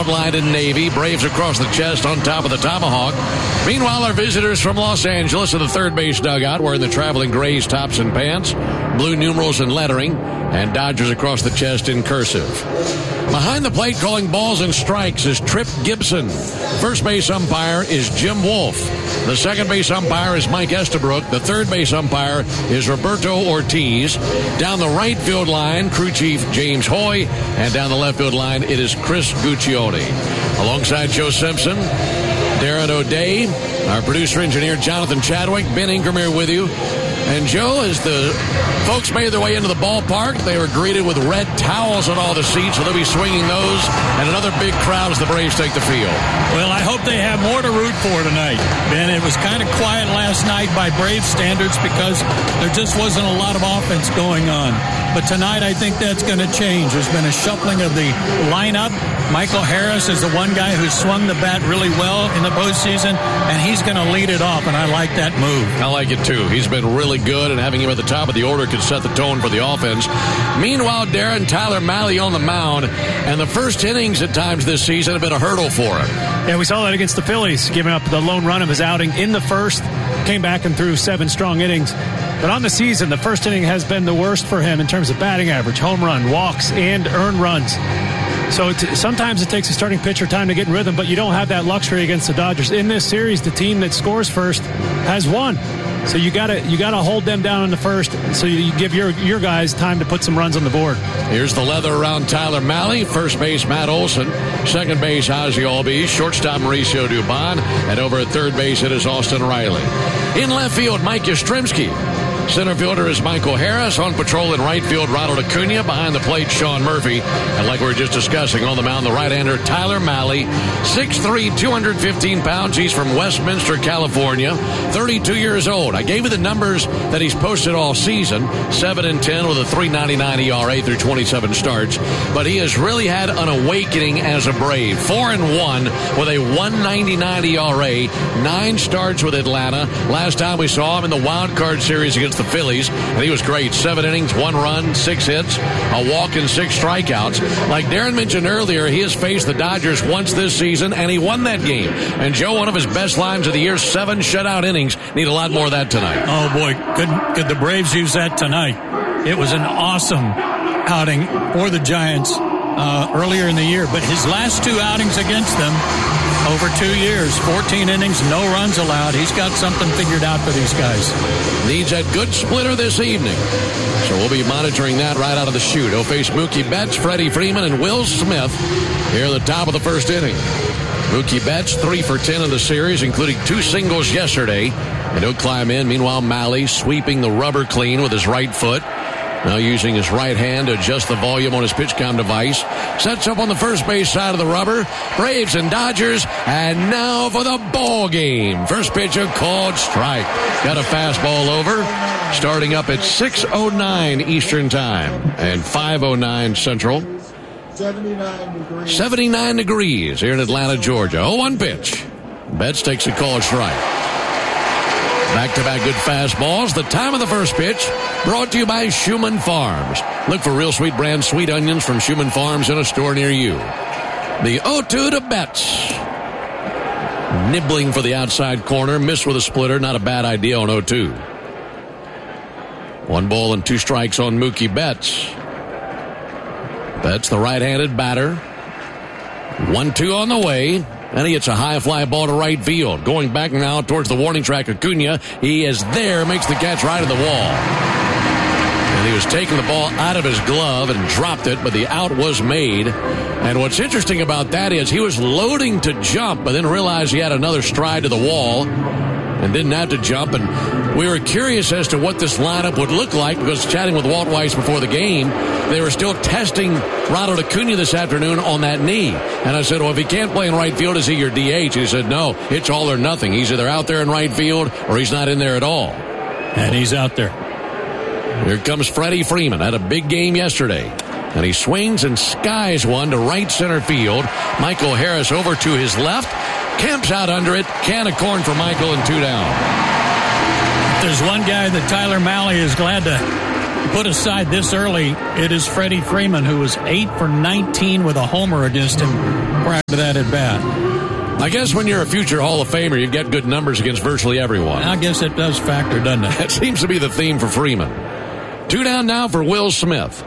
outlined in navy. Braves across the chest on top of the tomahawk. Meanwhile, our visitors from Los Angeles in the third base dugout wearing the traveling grays tops and pants, blue numerals and lettering, and Dodgers across the chest in cursive. Behind the plate calling balls and strikes is Trip Gibson. First base umpire is Jim Wolf. The second base umpire is Mike Estabrook. The third base umpire is Roberto Ortiz. Down the right field line, crew chief James Hoy. And down the left field line, it is Chris Guccione. Alongside Joe Simpson, Darren O'Day, our producer-engineer Jonathan Chadwick, Ben Ingermere with you. And Joe, as the folks made their way into the ballpark, they were greeted with red towels on all the seats, so they'll be swinging those, and another big crowd as the Braves take the field. Well, I hope they have more to root for tonight, Ben. It was kind of quiet last night by Braves standards because there just wasn't a lot of offense going on. But tonight, I think that's going to change. There's been a shuffling of the lineup. Michael Harris is the one guy who swung the bat really well in the postseason, and he's going to lead it off, and I like that move. I like it, too. He's been really good, and having him at the top of the order could set the tone for the offense. Meanwhile, Darren, Tyler Mahle on the mound, and the first innings at times this season have been a hurdle for him. Yeah, we saw that against the Phillies, giving up the lone run of his outing in the first, came back and threw 7 strong innings. But on the season, the first inning has been the worst for him in terms of batting average, home run, walks, and earned runs. So sometimes it takes a starting pitcher time to get in rhythm, but you don't have that luxury against the Dodgers. In this series, the team that scores first has won. So you gotta hold them down in the first, so you give your guys time to put some runs on the board. Here's the leather around Tyler Mahle. First base, Matt Olson. Second base, Ozzie Albies. Shortstop, Mauricio Dubon. And over at third base, it is Austin Riley. In left field, Mike Yastrzemski. Center fielder is Michael Harris. On patrol in right field, Ronald Acuna. Behind the plate, Sean Murphy. And like we were just discussing, on the mound, the right-hander, Tyler Mahle. 6'3", 215 pounds. He's from Westminster, California. 32 years old. I gave you the numbers that he's posted all season. 7-10 with a 3.99 ERA through 27 starts. But he has really had an awakening as a Brave. 4-1 with a 1.99 ERA. 9 starts with Atlanta. Last time we saw him in the wild card series against the Phillies, and he was great. 7 innings, 1 run, 6 hits, a walk, and 6 strikeouts. Like Darren mentioned earlier, he has faced the Dodgers once this season, and he won that game. And Joe, one of his best lines of the year, 7 shutout innings. Need a lot more of that tonight. Oh, boy. Could the Braves use that tonight? It was an awesome outing for the Giants earlier in the year, but his last 2 outings against them, over 2 years, 14 innings, no runs allowed. He's got something figured out for these guys. Needs that good splitter this evening. So we'll be monitoring that right out of the chute. He'll face Mookie Betts, Freddie Freeman, and Will Smith here at the top of the first inning. Mookie Betts, 3 for 10 in the series, including 2 singles yesterday. And he'll climb in. Meanwhile, Mahle sweeping the rubber clean with his right foot. Now using his right hand to adjust the volume on his PitchCom device. Sets up on the first base side of the rubber. Braves and Dodgers. And now for the ball game. First pitcher called strike. Got a fastball over. Starting up at 6:09 Eastern Time and 5:09 Central. 79 degrees here in Atlanta, Georgia. 0-1 pitch. Betts takes a called strike. Back-to-back good fastballs. The time of the first pitch brought to you by Schumann Farms. Look for Real Sweet brand sweet onions from Schumann Farms in a store near you. The 0-2 to Betts. Nibbling for the outside corner. Missed with a splitter. Not a bad idea on 0-2. 1 ball and 2 strikes on Mookie Betts. Betts, the right-handed batter. 1-2 on the way. And he hits a high fly ball to right field. Going back now towards the warning track, Acuna. He is there, makes the catch right at the wall. And he was taking the ball out of his glove and dropped it, but the out was made. And what's interesting about that is he was loading to jump, but then realized he had another stride to the wall and didn't have to jump. And we were curious as to what this lineup would look like because chatting with Walt Weiss before the game, they were still testing Ronald Acuna this afternoon on that knee. And I said, well, if he can't play in right field, is he your DH? He said, no, it's all or nothing. He's either out there in right field or he's not in there at all. And he's out there. Here comes Freddie Freeman. Had a big game yesterday. And he swings and skies one to right center field. Michael Harris over to his left. Camps out under it. Can of corn for Michael and 2 down. There's one guy that Tyler Mahle is glad to put aside this early, it is Freddie Freeman, who was 8 for 19 with a homer against him prior to that at bat. I guess when you're a future Hall of Famer, you get good numbers against virtually everyone. I guess it does factor, doesn't it? That seems to be the theme for Freeman. 2 down now for Will Smith.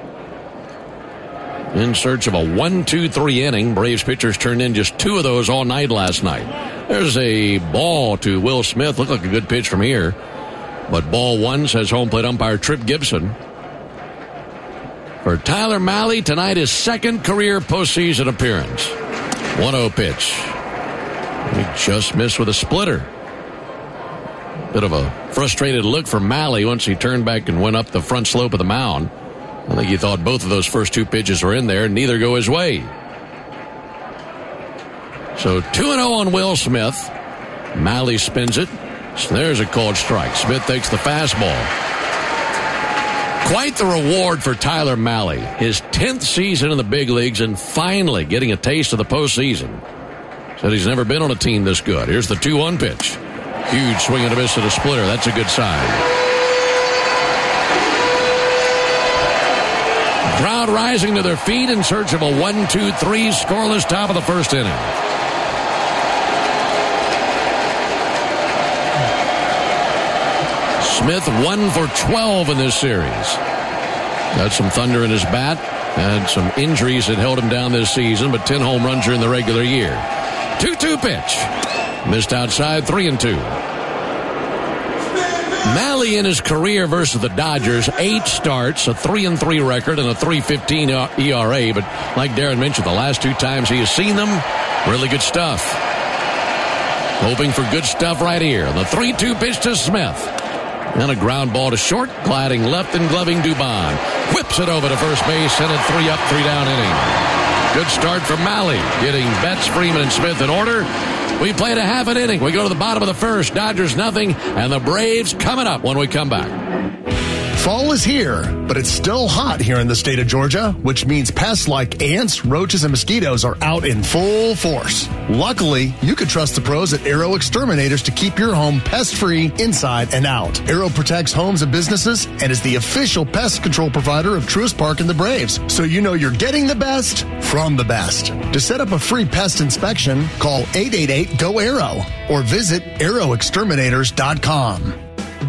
In search of a 1-2-3 inning. Braves pitchers turned in just 2 of those all night last night. There's a ball to Will Smith. Looked like a good pitch from here. But ball 1, says home plate umpire Trip Gibson. For Tyler Mahle, tonight his second career postseason appearance. 1-0 pitch. He just missed with a splitter. Bit of a frustrated look for Mahle once he turned back and went up the front slope of the mound. I think he thought both of those first 2 pitches were in there, and neither go his way. So 2-0 on Will Smith. Mahle spins it. So there's a called strike. Smith takes the fastball. Quite the reward for Tyler Mahle. His 10th season in the big leagues and finally getting a taste of the postseason. Said he's never been on a team this good. Here's the 2-1 pitch. Huge swing and a miss to the splitter. That's a good sign. Crowd rising to their feet in search of a 1-2-3 scoreless top of the first inning. Smith 1 for 12 in this series. Got some thunder in his bat. Had some injuries that held him down this season, but 10 home runs during the regular year. 2-2 pitch. Missed outside, 3-2. Mahle in his career versus the Dodgers, 8 starts, a 3-3 record, and a 3.15 ERA. But like Darren mentioned, the last 2 times he has seen them, really good stuff. Hoping for good stuff right here. The 3-2 pitch to Smith. And a ground ball to short, gliding left and gloving Dubon. Whips it over to first base, and a 3-up, 3-down inning. Good start for Mahle, getting Betts, Freeman, and Smith in order. We played a half an inning. We go to the bottom of the first. Dodgers nothing, and the Braves coming up when we come back. Fall is here, but it's still hot here in the state of Georgia, which means pests like ants, roaches, and mosquitoes are out in full force. Luckily, you can trust the pros at Arrow Exterminators to keep your home pest-free inside and out. Arrow protects homes and businesses and is the official pest control provider of Truist Park and the Braves, so you know you're getting the best from the best. To set up a free pest inspection, call 888-GO-ARROW or visit arrowexterminators.com.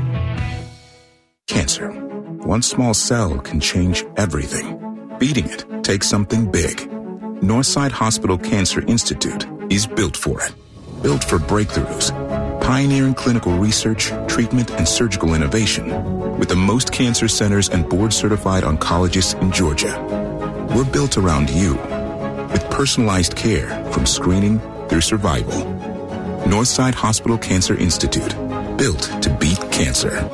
Cancer. One small cell can change everything. Beating it takes something big. Northside Hospital Cancer Institute is built for it. Built for breakthroughs, pioneering clinical research, treatment, and surgical innovation with the most cancer centers and board-certified oncologists in Georgia. We're built around you with personalized care from screening through survival. Northside Hospital Cancer Institute, built to beat cancer.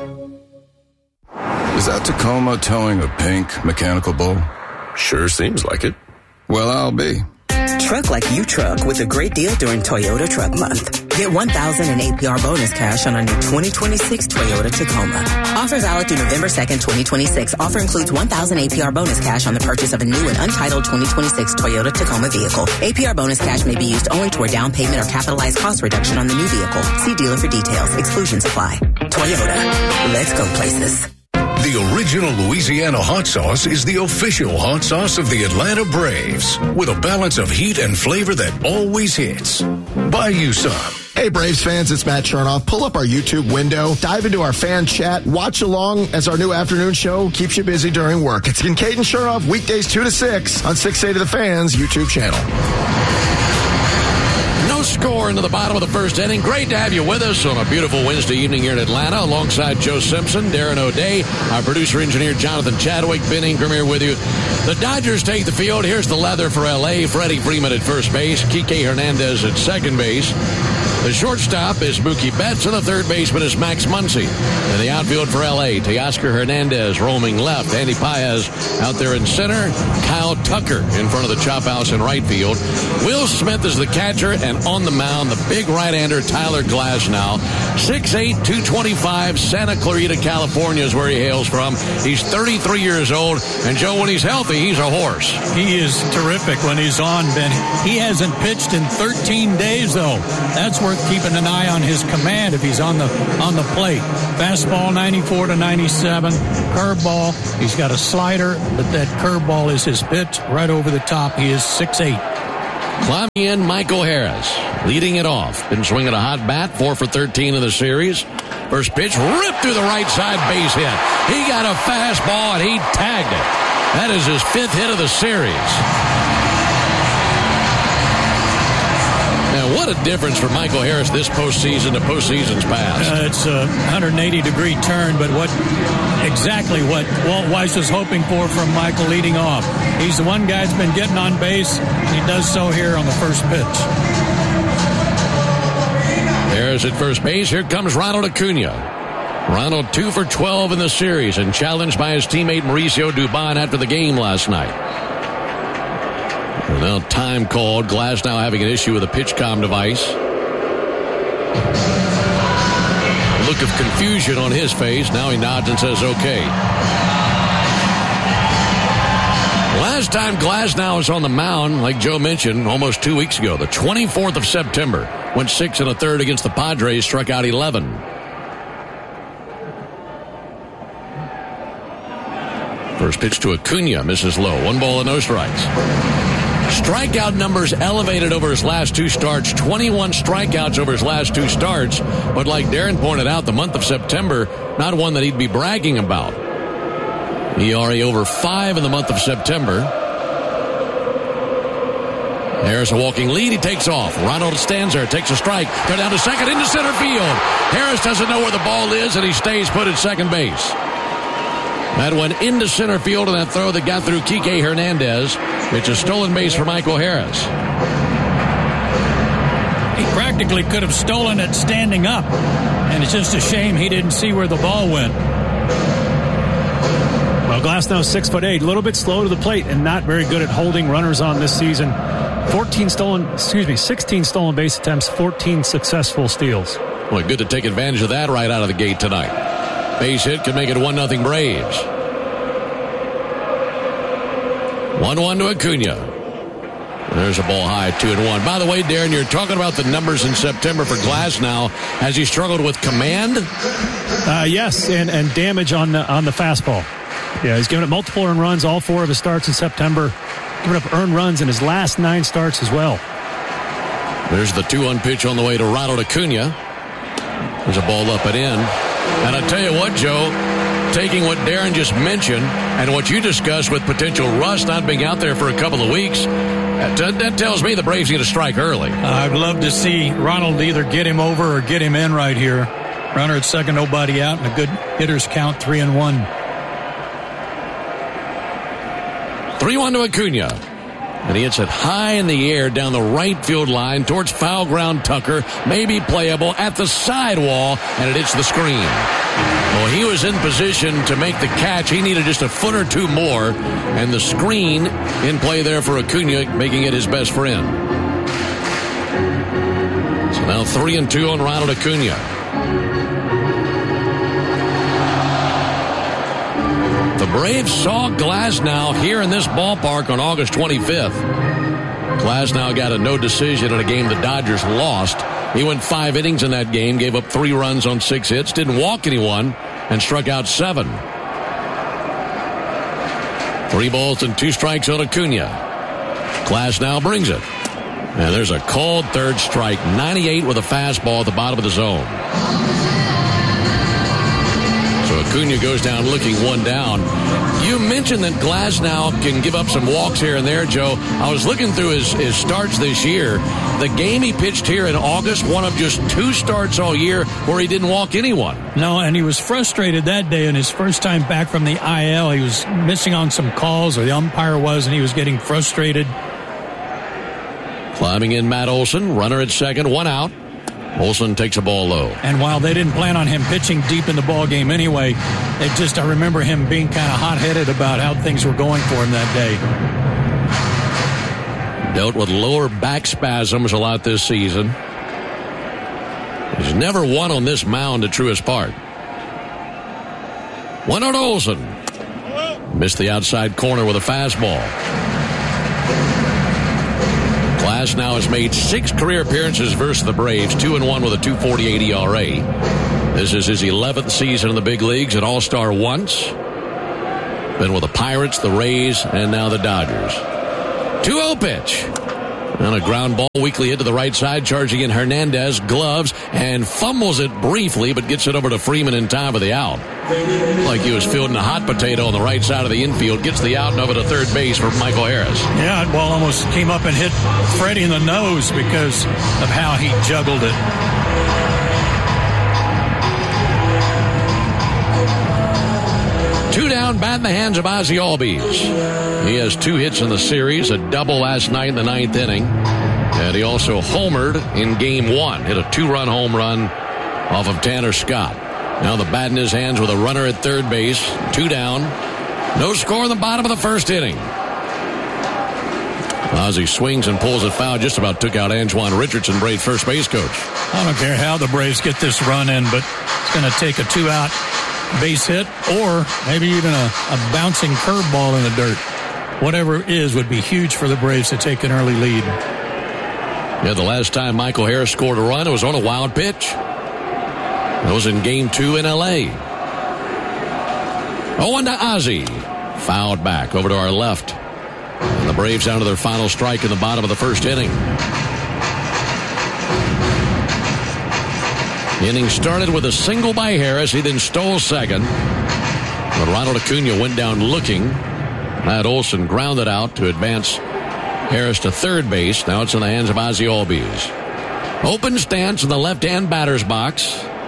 Is that Tacoma towing a pink mechanical bull? Sure seems like it. Well, I'll be. Truck like you truck with a great deal during Toyota Truck Month. Get $1,000 in APR bonus cash on a new 2026 Toyota Tacoma. Offer valid through November 2nd, 2026. Offer includes $1,000 APR bonus cash on the purchase of a new and untitled 2026 Toyota Tacoma vehicle. APR bonus cash may be used only toward down payment or capitalized cost reduction on the new vehicle. See dealer for details. Exclusions apply. Toyota. Let's go places. The original Louisiana hot sauce is the official hot sauce of the Atlanta Braves, with a balance of heat and flavor that always hits. Buy you some. Hey, Braves fans, it's Matt Chernoff. Pull up our YouTube window, dive into our fan chat, watch along as our new afternoon show keeps you busy during work. It's Kincaid and Chernoff, weekdays 2 to 6 on 680 to the Fans YouTube channel. No score into the bottom of the first inning. Great to have you with us on a beautiful Wednesday evening here in Atlanta alongside Joe Simpson, Darren O'Day, our producer-engineer Jonathan Chadwick, Ben Ingram here with you. The Dodgers take the field. Here's the leather for L.A. Freddie Freeman at first base. Kike Hernandez at second base. The shortstop is Mookie Betts, and the third baseman is Max Muncy. In the outfield for L.A., Teoscar Hernandez roaming left. Andy Paez out there in center. Kyle Tucker in front of the chop house in right field. Will Smith is the catcher, and on the mound, the big right-hander Tyler Glasnow. 6'8", 225, Santa Clarita, California is where he hails from. He's 33 years old, and Joe, when he's healthy, he's a horse. He is terrific when he's on, Ben. He hasn't pitched in 13 days, though. That's where worth keeping an eye on his command if he's on the plate. Fastball 94 to 97. Curveball, he's got a slider, but that curveball is his pitch right over the top. He is 6'8". Climbing in, Michael Harris, leading it off. Been swinging a hot bat, 4 for 13 in the series. First pitch, ripped through the right side, base hit. He got a fastball, and he tagged it. That is his 5th hit of the series. Now, what a difference for Michael Harris this postseason to postseasons past. It's a 180-degree turn, but exactly what Walt Weiss was hoping for from Michael leading off. He's the one guy that's been getting on base, and he does so here on the first pitch. Harris at first base. Here comes Ronald Acuna. Ronald 2 for 12 in the series and challenged by his teammate Mauricio Dubon after the game last night. And now time called. Glass now having an issue with a pitch-comm device. A look of confusion on his face. Now he nods and says okay. Last time Glasnow was on the mound, like Joe mentioned, almost 2 weeks ago, the 24th of September, went 6 1/3 against the Padres, struck out 11. First pitch to Acuna, misses low. 1 ball and no strikes. Strikeout numbers elevated over his last 2 starts, 21 strikeouts over his last 2 starts, but like Darren pointed out, the month of September, not one that he'd be bragging about. ERA over 5 in the month of September. Harris a walking lead. He takes off. Ronald stands there, takes a strike. They're down to second, into center field. Harris doesn't know where the ball is, and he stays put at second base. That went into center field, and that throw that got through Kike Hernandez. It's a stolen base for Michael Harris. He practically could have stolen it standing up, and it's just a shame he didn't see where the ball went. Well, Glasnow 6'8", a little bit slow to the plate and not very good at holding runners on this season. 16 stolen base attempts, 14 successful steals. Well, good to take advantage of that right out of the gate tonight. Base hit could make it 1-0 Braves. 1-1 to Acuna. There's a ball high, 2-1. By the way, Darren, you're talking about the numbers in September for Glasnow. Has he struggled with command? Yes, and damage on the fastball. Yeah, he's given up multiple earned runs all 4 of his starts in September. Given up earned runs in his last 9 starts as well. There's the 2-1 pitch on the way to Ronald Acuna. There's a ball up and in. And I tell you what, Joe, taking what Darren just mentioned and what you discussed with potential rust not being out there for a couple of weeks, that tells me the Braves need to strike early. I'd love to see Ronald either get him over or get him in right here. Runner at second, nobody out, and a good hitter's count, 3-1. 3-1 to Acuna. And he hits it high in the air down the right field line towards foul ground Tucker. Maybe playable at the sidewall, and it hits the screen. Well, he was in position to make the catch. He needed just a foot or 2 more, and the screen in play there for Acuna, making it his best friend. So now 3-2 on Ronald Acuna. The Braves saw Glasnow here in this ballpark on August 25th. Glasnow got a no decision in a game the Dodgers lost. He went 5 innings in that game, gave up 3 runs on 6 hits, didn't walk anyone, and struck out 7. 3 balls and 2 strikes on Acuna. Glasnow brings it. And there's a called third strike, 98 with a fastball at the bottom of the zone. So Acuna goes down looking 1 down. You mentioned that Glasnow can give up some walks here and there, Joe. I was looking through his starts this year. The game he pitched here in August, one of just 2 starts all year where he didn't walk anyone. No, and he was frustrated that day in his first time back from the IL. He was missing on some calls, or the umpire was, and he was getting frustrated. Climbing in Matt Olson, runner at second, 1 out. Olson takes a ball low. And while they didn't plan on him pitching deep in the ball game anyway, I remember him being kind of hot-headed about how things were going for him that day. Dealt with lower back spasms a lot this season. He's never won on this mound at Truist Park. 1-0 Olson. Missed the outside corner with a fastball. Glass now has made 6 career appearances versus the Braves, 2-1 with a 2.48 ERA. This is his 11th season in the big leagues, an All-Star once. Been with the Pirates, the Rays, and now the Dodgers. 2-0 pitch. And a ground ball weakly hit to the right side, charging in Hernandez, gloves, and fumbles it briefly, but gets it over to Freeman in time for the out. Like he was fielding a hot potato on the right side of the infield, gets the out and over to third base for Michael Harris. Yeah, that ball almost came up and hit Freddie in the nose because of how he juggled it. Two down, bat in the hands of Ozzie Albies. He has 2 hits in the series, a double last night in the 9th inning. And he also homered in game 1. Hit a 2-run home run off of Tanner Scott. Now the bat in his hands with a runner at third base. 2 down. No score in the bottom of the first inning. Ozzie swings and pulls it foul. Just about took out Antoine Richardson, Braves first base coach. I don't care how the Braves get this run in, but it's going to take a 2-out base hit or maybe even a bouncing curveball in the dirt. Whatever it is would be huge for the Braves to take an early lead. Yeah, the last time Michael Harris scored a run, it was on a wild pitch. That was in game 2 in L.A. 0-1 to Ozzie. Fouled back over to our left. And the Braves down to their final strike in the bottom of the first inning. The inning started with a single by Harris. He then stole second. But Ronald Acuna went down looking. Matt Olson grounded out to advance Harris to third base. Now it's in the hands of Ozzie Albies. Open stance in the left-hand batter's box.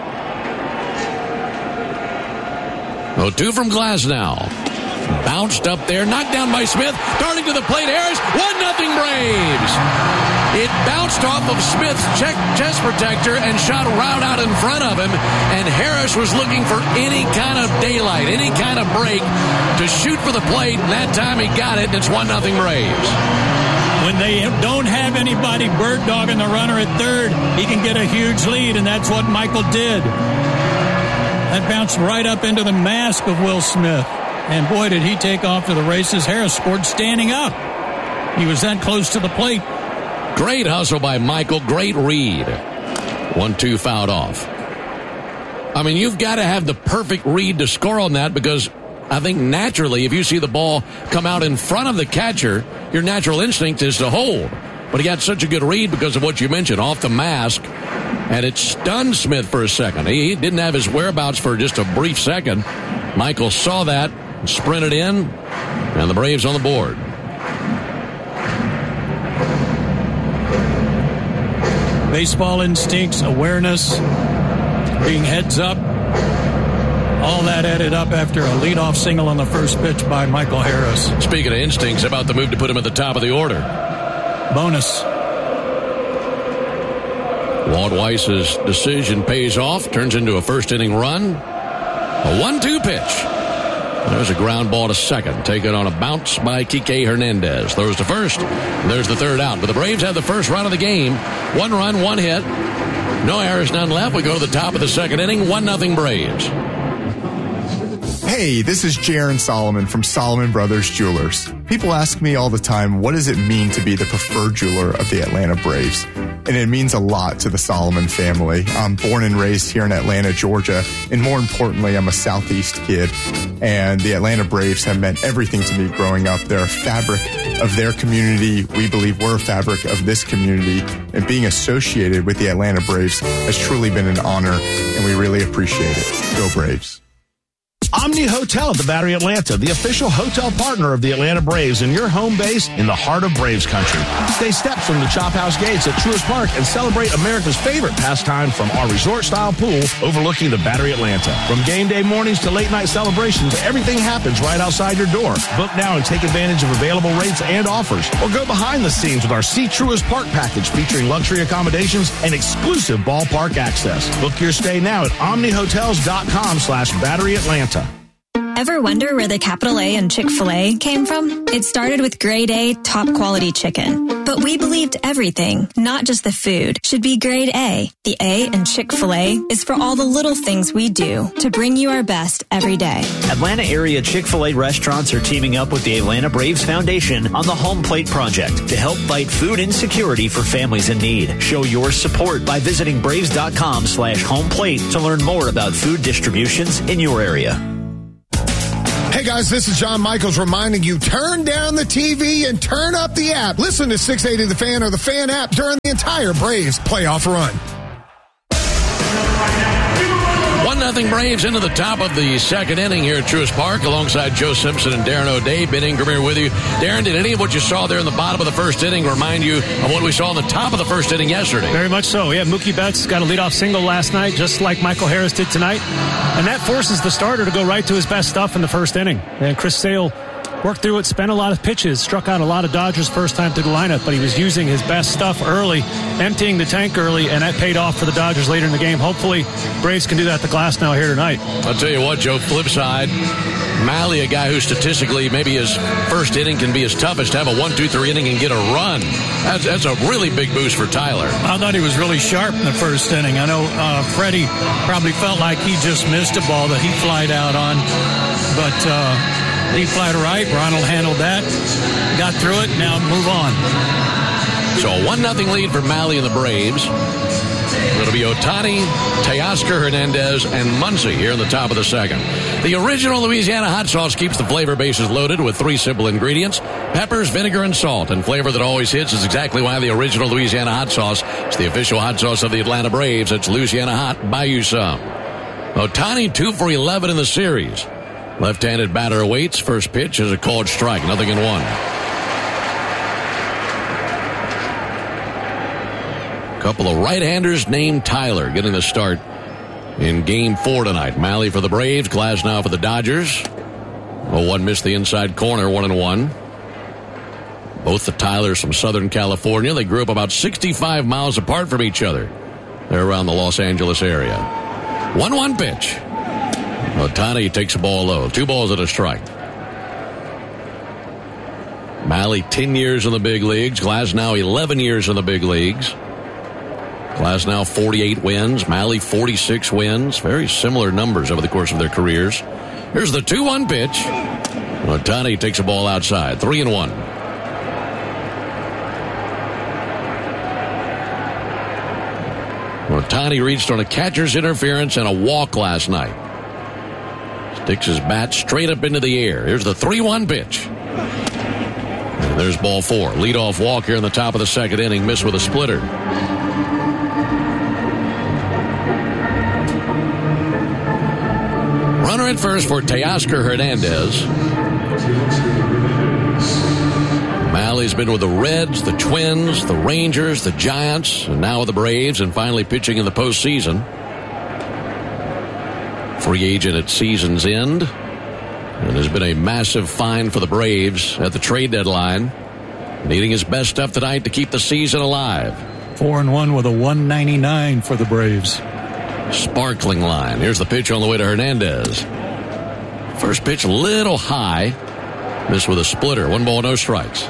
0-2 from Glasnow. Bounced up there, knocked down by Smith. Darting to the plate, Harris. 1-0 Braves. It bounced off of Smith's chest protector and shot right out in front of him. And Harris was looking for any kind of daylight, any kind of break to shoot for the plate. And that time he got it, and it's 1-0 Braves. When they don't have anybody bird dogging the runner at third, he can get a huge lead, and that's what Michael did. That bounced right up into the mask of Will Smith. And boy, did he take off to the races. Harris scored standing up. He was that close to the plate. Great hustle by Michael. Great read. 1-2 fouled off. I mean, you've got to have the perfect read to score on that, because I think naturally, if you see the ball come out in front of the catcher, your natural instinct is to hold. But he got such a good read because of what you mentioned, off the mask, and it stunned Smith for a second. He didn't have his whereabouts for just a brief second. Michael saw that, sprinted in, and the Braves on the board. Baseball instincts, awareness, being heads up, all that added up after a leadoff single on the first pitch by Michael Harris. Speaking of instincts, about the move to put him at the top of the order. Bonus. Walt Weiss's decision pays off, turns into a first inning run. A 1-2 pitch. There's a ground ball to second, taken on a bounce by Kike Hernandez. Throws to first. There's the third out. But the Braves have the first run of the game. 1 run, 1 hit. No errors, none left. We go to the top of the second inning. 1-0 Braves. Hey, this is Jaron Solomon from Solomon Brothers Jewelers. People ask me all the time, what does it mean to be the preferred jeweler of the Atlanta Braves? And it means a lot to the Solomon family. I'm born and raised here in Atlanta, Georgia, and more importantly, I'm a Southeast kid. And the Atlanta Braves have meant everything to me growing up. They're a fabric of their community. We believe we're a fabric of this community. And being associated with the Atlanta Braves has truly been an honor, and we really appreciate it. Go Braves. Omni Hotel at the Battery Atlanta, the official hotel partner of the Atlanta Braves and your home base in the heart of Braves country. Stay steps from the Chop House Gates at Truist Park and celebrate America's favorite pastime from our resort-style pool overlooking the Battery Atlanta. From game day mornings to late-night celebrations, everything happens right outside your door. Book now and take advantage of available rates and offers. Or go behind the scenes with our See Truist Park package featuring luxury accommodations and exclusive ballpark access. Book your stay now at omnihotels.com/BatteryAtlanta. Ever wonder where the capital A in Chick-fil-A came from? It started with grade A, top quality chicken. But we believed everything, not just the food, should be grade A. The A in Chick-fil-A is for all the little things we do to bring you our best every day. Atlanta area Chick-fil-A restaurants are teaming up with the Atlanta Braves Foundation on the Home Plate Project to help fight food insecurity for families in need. Show your support by visiting braves.com/homeplate to learn more about food distributions in your area. Hey guys, this is John Michaels reminding you, turn down the TV and turn up the app. Listen to 680 The Fan or the Fan app during the entire Braves playoff run. 1-0 Braves into the top of the second inning here at Truist Park alongside Joe Simpson and Darren O'Day. Ben Ingram here with you. Darren, did any of what you saw there in the bottom of the first inning remind you of what we saw in the top of the first inning yesterday? Very much so. Yeah, Mookie Betts got a leadoff single last night, just like Michael Harris did tonight. And that forces the starter to go right to his best stuff in the first inning. And Chris Sale worked through it, spent a lot of pitches, struck out a lot of Dodgers first time through the lineup, but he was using his best stuff early, emptying the tank early, and that paid off for the Dodgers later in the game. Hopefully, Braves can do that at the glass now here tonight. I'll tell you what, Joe, flip side, Mahle, a guy who statistically maybe his first inning can be his toughest, to have a 1-2-3 inning and get a run. That's a really big boost for Tyler. I thought he was really sharp in the first inning. I know Freddie probably felt like he just missed a ball that he flied out on, but he flied right. Ronald handled that, got through it, now move on. So a 1-0 lead for Mahle and the Braves. It'll be Ohtani, Teoscar Hernandez, and Muncy here in the top of the second. The original Louisiana hot sauce keeps the flavor bases loaded with 3 simple ingredients: peppers, vinegar, and salt. And flavor that always hits is exactly why the original Louisiana hot sauce is the official hot sauce of the Atlanta Braves. It's Louisiana Hot. Buy you some. Ohtani 2 for 11 in the series. Left-handed batter awaits. First pitch is a called strike. 0-1. Couple of right-handers named Tyler getting the start in Game 4 tonight. Mahle for the Braves, Glasnow for the Dodgers. 0-1 missed the inside corner, 1-1. Both the Tylers from Southern California. They grew up about 65 miles apart from each other. They're around the Los Angeles area. 1-1 pitch. Ohtani takes a ball low. 2 balls and a strike. Mahle 10 years in the big leagues. Glasnow 11 years in the big leagues. Glasnow 48 wins. Mahle 46 wins. Very similar numbers over the course of their careers. Here's the 2-1 pitch. Ohtani takes a ball outside. 3-1. Ohtani reached on a catcher's interference and a walk last night. Sticks his bat straight up into the air. Here's the 3-1 pitch. And there's ball 4. Leadoff walk here in the top of the second inning. Missed with a splitter. Runner at first for Teoscar Hernandez. Mahle's been with the Reds, the Twins, the Rangers, the Giants, and now with the Braves, and finally pitching in the postseason. Free agent at season's end. And there's been a massive fine for the Braves at the trade deadline. Needing his best stuff tonight to keep the season alive. 4-1 with a 199 for the Braves. Sparkling line. Here's the pitch on the way to Hernandez. First pitch a little high. Missed with a splitter. 1 ball, no strikes.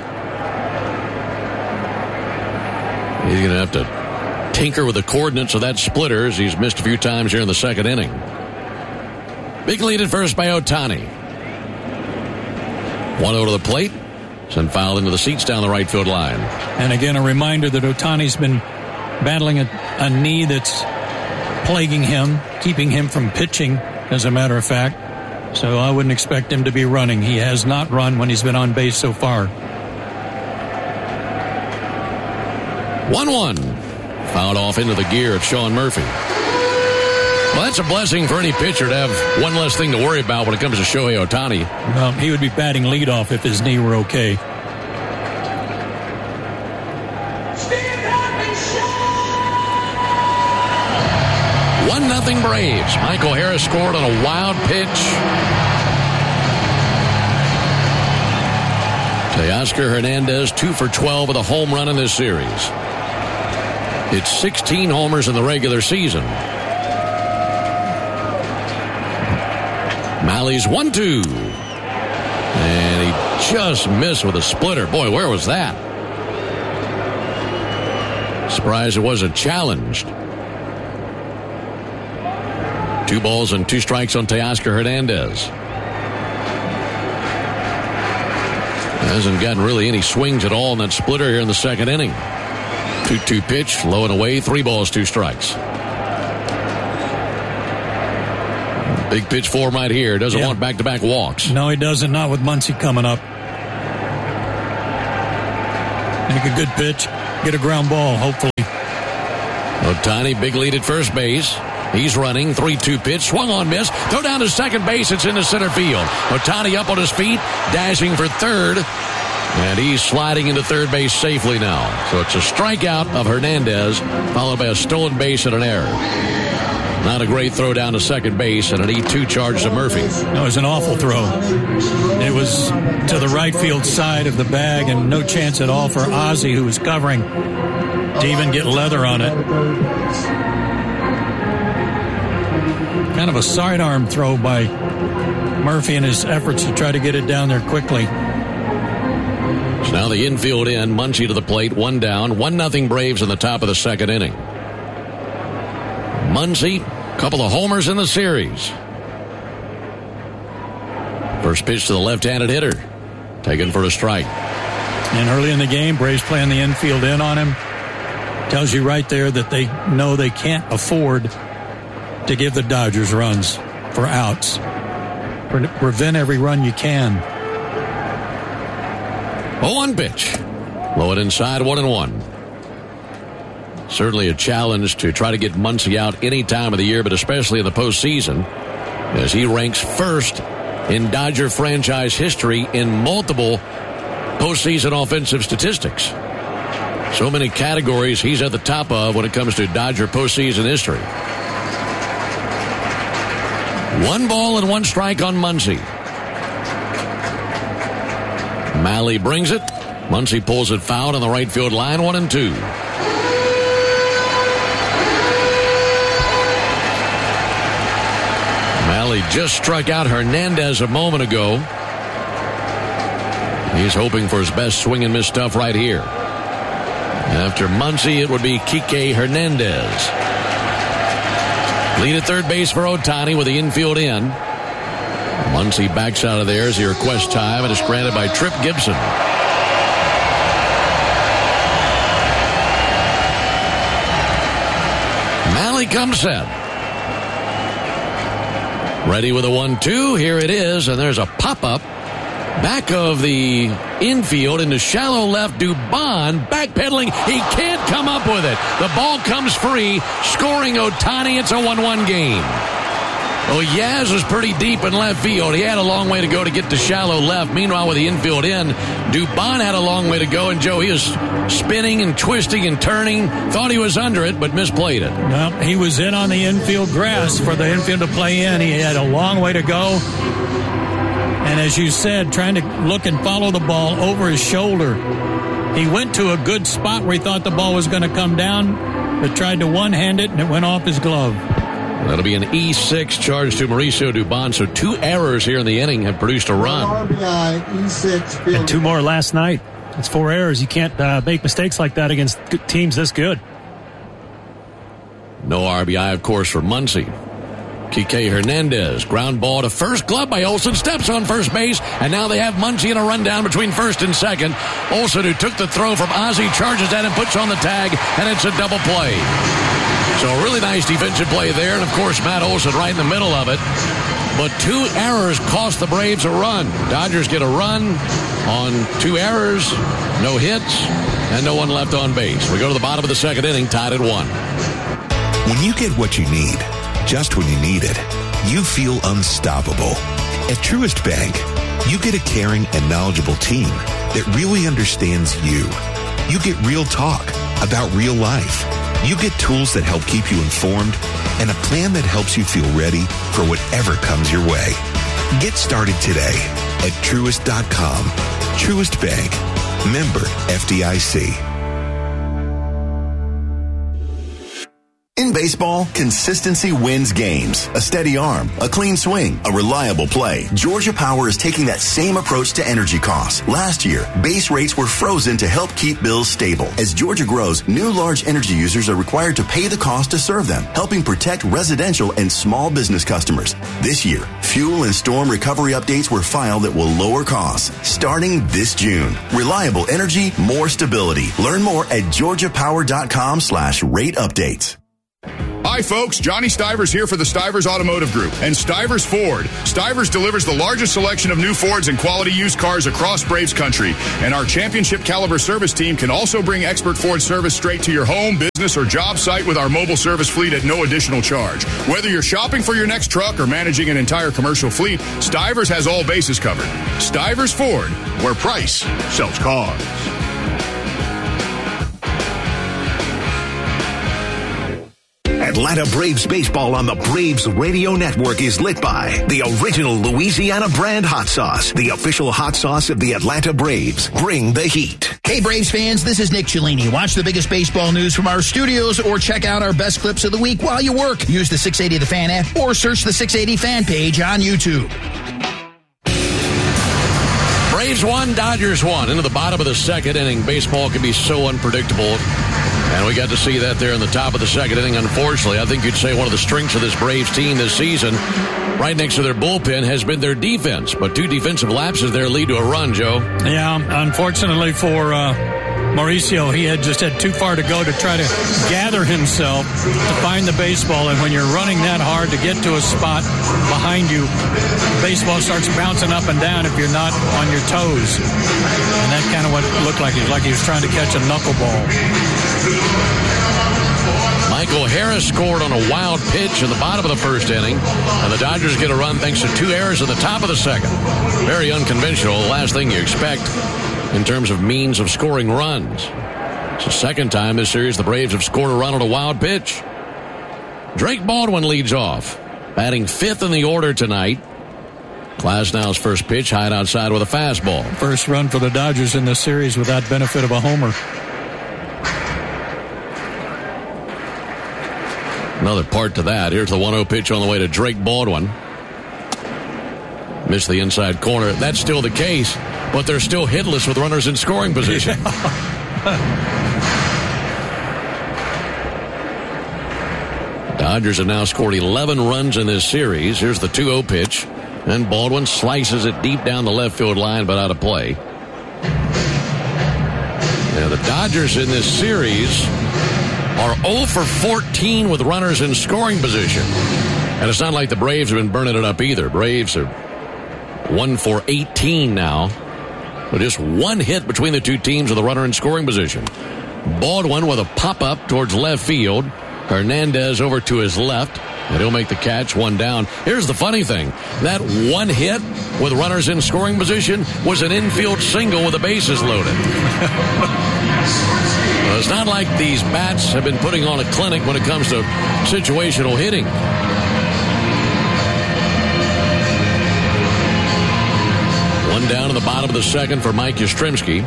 He's going to have to tinker with the coordinates of that splitter as he's missed a few times here in the second inning. Big lead at first by Ohtani. 1-0 to the plate. Sent foul into the seats down the right field line. And again, a reminder that Ohtani's been battling a knee that's plaguing him, keeping him from pitching, as a matter of fact. So I wouldn't expect him to be running. He has not run when he's been on base so far. 1-1. Fouled off into the gear of Sean Murphy. Well, that's a blessing for any pitcher to have one less thing to worry about when it comes to Shohei Ohtani. Well, he would be batting leadoff if his knee were okay. Nothing Braves. Michael Harris scored on a wild pitch. Teoscar Hernandez 2 for 12 with a home run in this series. It's 16 homers in the regular season. Malley's 1-2. And he just missed with a splitter. Boy, where was that? Surprised it wasn't challenged. 2 balls and 2 strikes on Teoscar Hernandez. Hasn't gotten really any swings at all in that splitter here in the second inning. 2-2 pitch, low and away, 3 balls, 2 strikes. Big pitch for him right here. Doesn't want back-to-back walks. No, he doesn't. Not with Muncy coming up. Make a good pitch. Get a ground ball, hopefully. Ohtani, big lead at first base. He's running. 3-2 pitch. Swung on, miss. Throw down to second base. It's into center field. Ohtani up on his feet. Dashing for third. And he's sliding into third base safely now. So it's a strikeout of Hernandez, followed by a stolen base and an error. Not a great throw down to second base, and an E2 charge to Murphy. No, it was an awful throw. It was to the right field side of the bag, and no chance at all for Ozzie, who was covering, to even get leather on it. Kind of a sidearm throw by Murphy in his efforts to try to get it down there quickly. So now the infield in, Muncy to the plate, 1 down, 1-0 Braves in the top of the second inning. Muncy, couple of homers in the series. First pitch to the left-handed hitter, taken for a strike. And early in the game, Braves playing the infield in on him. Tells you right there that they know they can't afford to give the Dodgers runs for outs. Prevent every run you can. 0-1 pitch. Low and inside, 1-1. Certainly a challenge to try to get Muncy out any time of the year, but especially in the postseason, as he ranks first in Dodger franchise history in multiple postseason offensive statistics. So many categories he's at the top of when it comes to Dodger postseason history. 1 ball and 1 strike on Muncy. Malley brings it. Muncy pulls it foul on the right field line, 1-2. Malley just struck out Hernandez a moment ago. He's hoping for his best swing and miss stuff right here. After Muncy, it would be Kike Hernandez. Lead at third base for Ohtani with the infield in. Muncy backs out of there as he requests time, and is granted by Tripp Gibson. Malley comes set. Ready with a 1-2. Here it is, and there's a pop-up. Back of the infield into shallow left. Dubon backpedaling. He can't come up with it. The ball comes free. Scoring Ohtani. It's a 1-1 game. Well, Yaz was pretty deep in left field. He had a long way to go to get to shallow left. Meanwhile, with the infield in, Dubon had a long way to go. And, Joe, he was spinning and twisting and turning. Thought he was under it, but misplayed it. Well, he was in on the infield grass for the infield to play in. He had a long way to go. And as you said, trying to look and follow the ball over his shoulder. He went to a good spot where he thought the ball was going to come down, but tried to one-hand it, and it went off his glove. That'll be an E6 charge to Mauricio Dubon. So 2 errors here in the inning have produced a run. RBI, E6. And 2 more last night. It's 4 errors. You can't make mistakes like that against teams this good. No RBI, of course, for Muncy. Kike Hernandez, ground ball to first, glove by Olson, steps on first base, and now they have Muncy in a rundown between first and second. Olson, who took the throw from Ozzie, charges that and puts on the tag, and it's a double play. So a really nice defensive play there, and of course Matt Olson right in the middle of it. But 2 errors cost the Braves a run. Dodgers get a run on 2 errors, no hits, and no one left on base. We go to the bottom of the second inning, tied at 1. When you get what you need, just when you need it, you feel unstoppable. At Truist Bank, you get a caring and knowledgeable team that really understands you. You get real talk about real life. You get tools that help keep you informed and a plan that helps you feel ready for whatever comes your way. Get started today at Truist.com. Truist Bank. Member FDIC. In baseball, consistency wins games. A steady arm, a clean swing, a reliable play. Georgia Power is taking that same approach to energy costs. Last year, base rates were frozen to help keep bills stable. As Georgia grows, new large energy users are required to pay the cost to serve them, helping protect residential and small business customers. This year, fuel and storm recovery updates were filed that will lower costs starting this June. Reliable energy, more stability. Learn more at georgiapower.com/rate updates. Hi, folks. Johnny Stivers here for the Stivers Automotive Group and Stivers Ford. Stivers delivers the largest selection of new Fords and quality used cars across Braves country. And our championship caliber service team can also bring expert Ford service straight to your home, business, or job site with our mobile service fleet at no additional charge. Whether you're shopping for your next truck or managing an entire commercial fleet, Stivers has all bases covered. Stivers Ford, where price sells cars. Atlanta Braves baseball on the Braves Radio Network is lit by the original Louisiana brand hot sauce, the official hot sauce of the Atlanta Braves. Bring the heat. Hey, Braves fans, this is Nick Cellini. Watch the biggest baseball news from our studios or check out our best clips of the week while you work. Use the 680 The Fan app or search the 680 Fan page on YouTube. Braves won, Dodgers won. Into the bottom of the second inning. Baseball can be so unpredictable. And we got to see that there in the top of the second inning. Unfortunately, I think you'd say one of the strengths of this Braves team this season, right next to their bullpen, has been their defense. But 2 defensive lapses there lead to a run, Joe. Yeah, unfortunately for Mauricio, he had too far to go to try to gather himself to find the baseball. And when you're running that hard to get to a spot behind you, baseball starts bouncing up and down if you're not on your toes. And that kind of what it looked like. It was like he was trying to catch a knuckleball. Michael Harris scored on a wild pitch in the bottom of the first inning, and the Dodgers get a run thanks to 2 errors at the top of the second. Very unconventional, the last thing you expect in terms of means of scoring runs. It's the second time this series the Braves have scored a run on a wild pitch. Drake Baldwin leads off, batting 5th in the order tonight. Glasnow's first pitch, high outside with a fastball. First run for the Dodgers in this series without benefit of a homer. Another part to that. Here's the 1-0 pitch on the way to Drake Baldwin. Missed the inside corner. That's still the case, but they're still hitless with runners in scoring position. Dodgers have now scored 11 runs in this series. Here's the 2-0 pitch, and Baldwin slices it deep down the left field line, but out of play. Now the Dodgers in this series are 0 for 14 with runners in scoring position. And it's not like the Braves have been burning it up either. Braves are 1 for 18 now. With just 1 hit between the 2 teams with a runner in scoring position. Baldwin with a pop-up towards left field. Hernandez over to his left. And he'll make the catch, 1 down. Here's the funny thing. That 1 hit with runners in scoring position was an infield single with the bases loaded. Well, it's not like these bats have been putting on a clinic when it comes to situational hitting. One down in the bottom of the second for Mike Yastrzemski.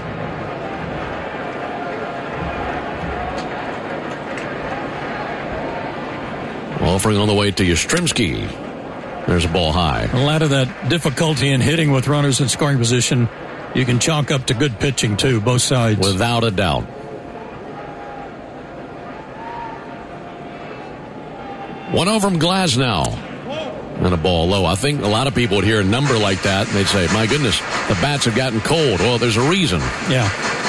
Offering on the way to Yastrzemski. There's a ball high. A lot of that difficulty in hitting with runners in scoring position, you can chalk up to good pitching, too, both sides. Without a doubt. 1-0 from Glasnow. And a ball low. I think a lot of people would hear a number like that, and they'd say, my goodness, the bats have gotten cold. Well, there's a reason. Yeah.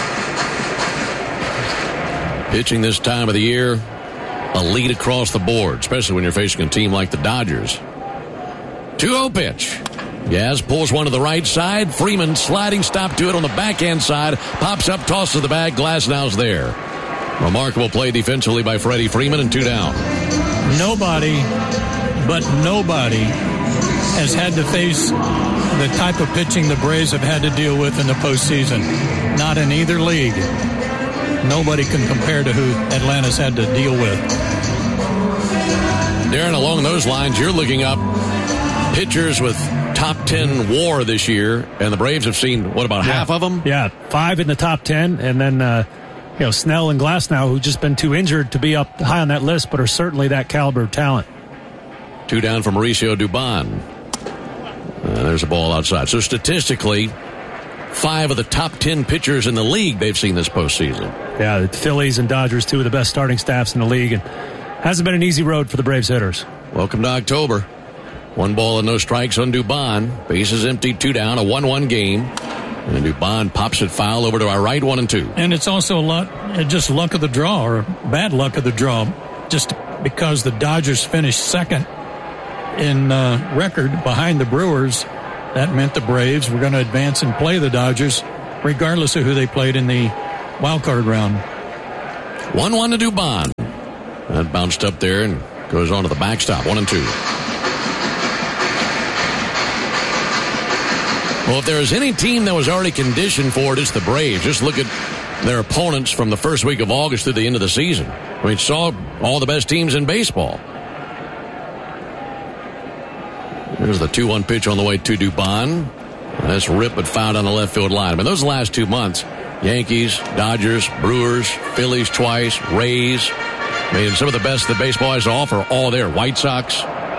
Pitching this time of the year, a lead across the board, especially when you're facing a team like the Dodgers. 2-0 pitch. Yaz pulls one to the right side. Freeman sliding stop to it on the backhand side. Pops up, tosses to the bag. Glasnow's there. Remarkable play defensively by Freddie Freeman, and 2 down. Nobody has had to face the type of pitching the Braves have had to deal with in the postseason. Not in either league. Nobody can compare to who Atlanta's had to deal with. Darren, along those lines, you're looking up pitchers with top 10 WAR this year, and the Braves have seen, what, about half of them? Yeah, 5 in the top 10, and then Snell and Glasnow, who've just been too injured to be up high on that list, but are certainly that caliber of talent. 2 down from Mauricio Dubon. There's a ball outside. So statistically, 5 of the top 10 pitchers in the league they've seen this postseason. Yeah, the Phillies and Dodgers, 2 of the best starting staffs in the league. And hasn't been an easy road for the Braves hitters. Welcome to October. 1 ball and no strikes on Dubon. Bases empty, 2 down, a 1-1 game. And Dubon pops it foul over to our right, 1-2. And it's also just luck of the draw, or bad luck of the draw, just because the Dodgers finished second in record behind the Brewers. That meant the Braves were going to advance and play the Dodgers, regardless of who they played in the wild card round. 1-1 to Dubon. That bounced up there and goes on to the backstop, 1-2. Well, if there is any team that was already conditioned for it, it's the Braves. Just look at their opponents from the first week of August through the end of the season. I mean, saw all the best teams in baseball. There's the 2-1 pitch on the way to Dubon. That's ripped but fouled on the left field line. I mean, those last 2 months, Yankees, Dodgers, Brewers, Phillies twice, Rays. I mean, some of the best that baseball has to offer, all there. White Sox.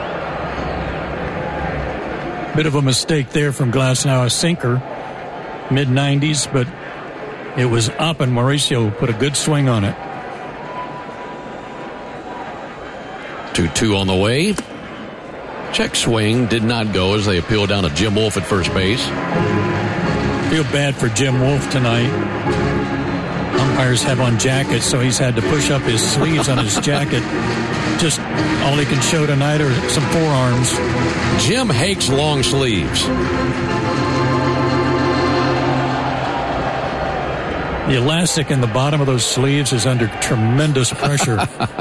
Bit of a mistake there from Glasnow, a sinker, mid-90s, but it was up and Mauricio put a good swing on it. 2-2 on the way. Check swing did not go as they appealed down to Jim Wolf at first base. Feel bad for Jim Wolf tonight. Umpires have on jackets, so he's had to push up his sleeves on his jacket. Just all he can show tonight are some forearms. Jim hates long sleeves. The elastic in the bottom of those sleeves is under tremendous pressure.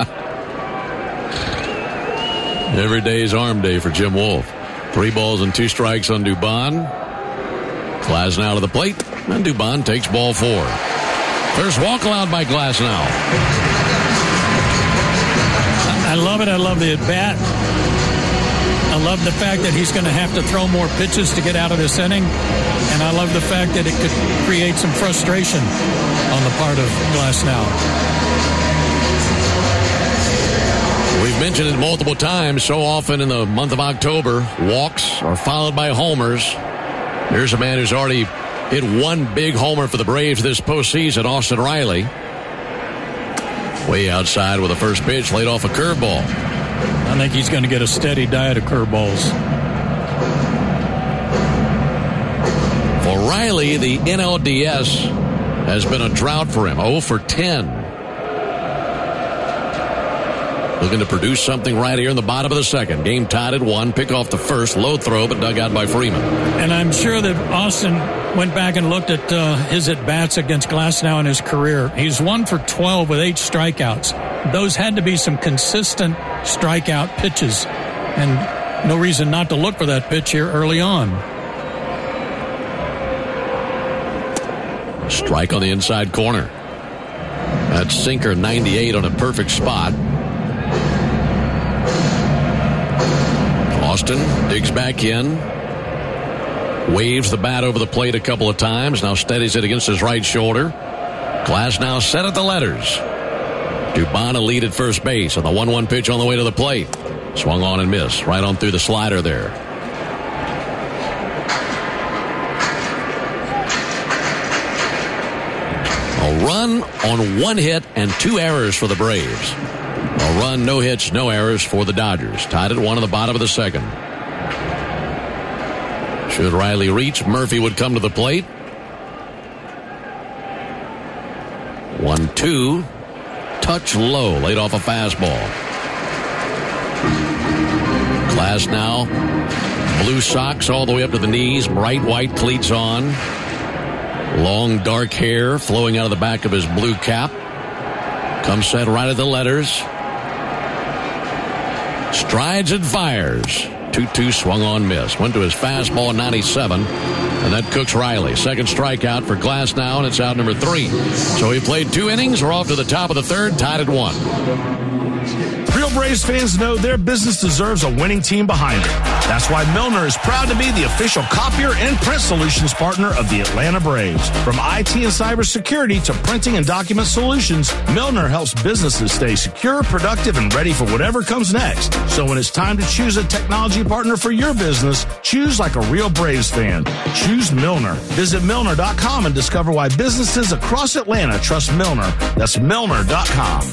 Every day is arm day for Jim Wolf. 3 balls and 2 strikes on Dubon. Glasnow to the plate, and Dubon takes ball 4. First walk allowed by Glasnow. I love it. I love the at-bat. I love the fact that he's going to have to throw more pitches to get out of this inning. And I love the fact that it could create some frustration on the part of Glasnow. We've mentioned it multiple times. So often in the month of October, walks are followed by homers. Here's a man who's already hit 1 big homer for the Braves this postseason, Austin Riley. Way outside with the first pitch, laid off a curveball. I think he's going to get a steady diet of curveballs. For Riley, the NLDS has been a drought for him, 0 for 10. Looking to produce something right here in the bottom of the second. Game tied at 1. Pick off the first. Low throw, but dug out by Freeman. And I'm sure that Austin went back and looked at his at-bats against Glasnow in his career. He's 1 for 12 with 8 strikeouts. Those had to be some consistent strikeout pitches. And no reason not to look for that pitch here early on. Strike on the inside corner. That's sinker 98 on a perfect spot. Austin digs back in. Waves the bat over the plate a couple of times. Now steadies it against his right shoulder. Glasnow set at the letters. Dubon a lead at first base on the 1-1 pitch on the way to the plate. Swung on and missed. Right on through the slider there. A run on 1 hit and 2 errors for the Braves. A run, no hits, no errors for the Dodgers. Tied at 1 in the bottom of the second. Should Riley reach, Murphy would come to the plate. 1-2. Touch low, laid off a fastball. Glasnow, blue socks all the way up to the knees, bright white cleats on. Long dark hair flowing out of the back of his blue cap. Comes set right at the letters. Strides and fires. 2-2 swung on, miss. Went to his fastball at 97, and that cooks Riley. Second strikeout for Glasnow, and it's out number 3. So he played 2 innings. We're off to the top of the third, tied at 1. Real Braves fans know their business deserves a winning team behind it. That's why Milner is proud to be the official copier and print solutions partner of the Atlanta Braves. From IT and cybersecurity to printing and document solutions, Milner helps businesses stay secure, productive, and ready for whatever comes next. So when it's time to choose a technology partner for your business, choose like a real Braves fan. Choose Milner. Visit Milner.com and discover why businesses across Atlanta trust Milner. That's Milner.com.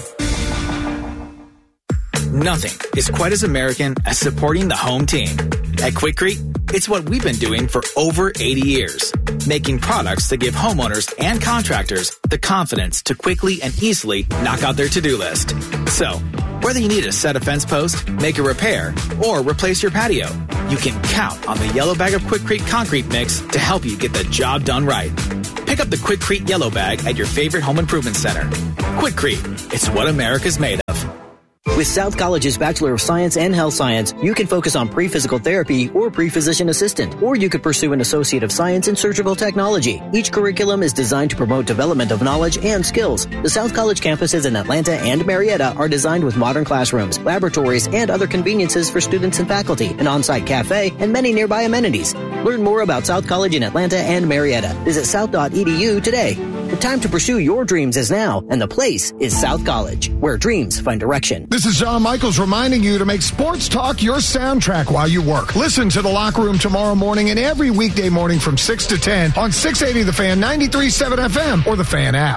Nothing is quite as American as supporting the home team. At Quikrete, it's what we've been doing for over 80 years, making products that give homeowners and contractors the confidence to quickly and easily knock out their to-do list. So, whether you need a set a fence post, make a repair, or replace your patio, you can count on the yellow bag of Quikrete concrete mix to help you get the job done right. Pick up the Quikrete yellow bag at your favorite home improvement center. Quikrete, it's what America's made of. With South College's Bachelor of Science and Health Science, you can focus on pre-physical therapy or pre-physician assistant, or you could pursue an Associate of Science in Surgical Technology. Each curriculum is designed to promote development of knowledge and skills. The South College campuses in Atlanta and Marietta are designed with modern classrooms, laboratories, and other conveniences for students and faculty, an on-site cafe, and many nearby amenities. Learn more about South College in Atlanta and Marietta. Visit south.edu today. The time to pursue your dreams is now, and the place is South College, where dreams find direction. This is John Michaels reminding you to make sports talk your soundtrack while you work. Listen to The Locker Room tomorrow morning and every weekday morning from 6 to 10 on 680 The Fan, 93.7 FM, or the Fan app.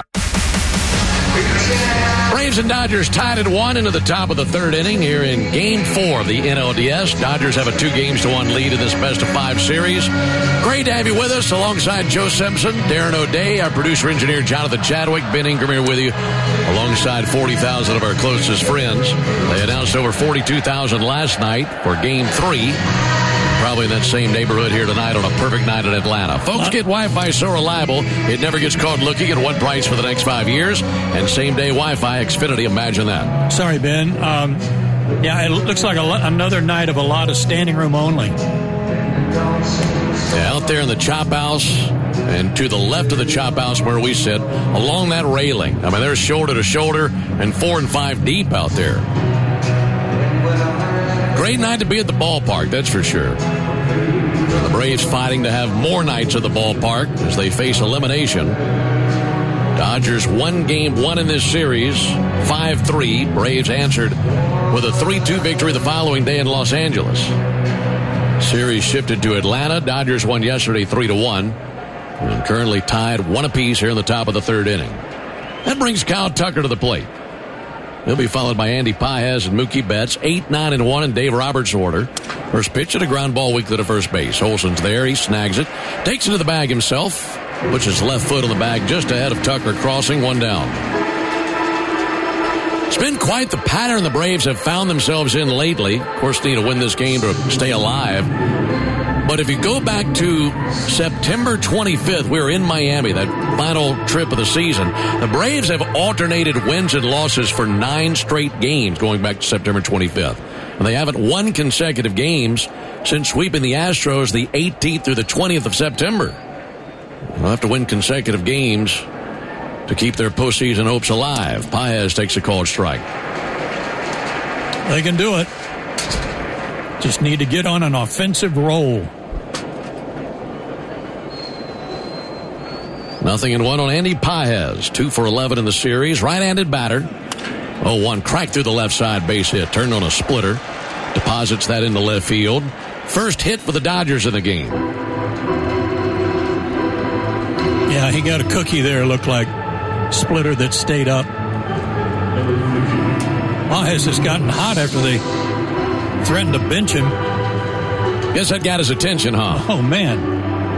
Braves and Dodgers tied at 1 into the top of the third inning here in Game 4 of the NLDS. Dodgers have a 2-1 lead in this best-of-5 series. Great to have you with us alongside Joe Simpson, Darren O'Day, our producer-engineer Jonathan Chadwick, Ben Ingram here with you alongside 40,000 of our closest friends. They announced over 42,000 last night for Game 3. Probably in that same neighborhood here tonight on a perfect night in Atlanta. Folks, get Wi-Fi so reliable, it never gets caught looking at one price for the next 5 years. And same-day Wi-Fi, Xfinity, imagine that. Sorry, Ben. It looks like another night of a lot of standing room only. Yeah, out there in the chop house and to the left of the chop house where we sit, along that railing. I mean, there's shoulder to shoulder and 4 and 5 deep out there. Great night to be at the ballpark, that's for sure. The Braves fighting to have more nights at the ballpark as they face elimination. Dodgers won Game 1 in this series, 5-3. Braves answered with a 3-2 victory the following day in Los Angeles. Series shifted to Atlanta. Dodgers won yesterday 3-1 and currently tied 1 apiece here in the top of the third inning. That brings Kyle Tucker to the plate. He'll be followed by Andy Paez and Mookie Betts, 8, 9, and 1 in Dave Roberts' order. First pitch at a ground ball weakly to first base. Olson's there. He snags it. Takes it to the bag himself. Puts his left foot on the bag just ahead of Tucker, crossing 1 down. It's been quite the pattern the Braves have found themselves in lately. Of course, they need to win this game to stay alive. But if you go back to September 25th, we were in Miami, that final trip of the season. The Braves have alternated wins and losses for 9 straight games going back to September 25th. And they haven't won consecutive games since sweeping the Astros the 18th through the 20th of September. They'll have to win consecutive games to keep their postseason hopes alive. Paez takes a called strike. They can do it. Just need to get on an offensive roll. 0-1 on Andy Paez. 2 for 11 in the series. Right-handed batter. 0-1 cracked through the left side base hit. Turned on a splitter. Deposits that into left field. First hit for the Dodgers in the game. Yeah, he got a cookie there. Looked like splitter that stayed up. Paez has gotten hot after they threatened to bench him. Guess that got his attention, huh? Oh, man.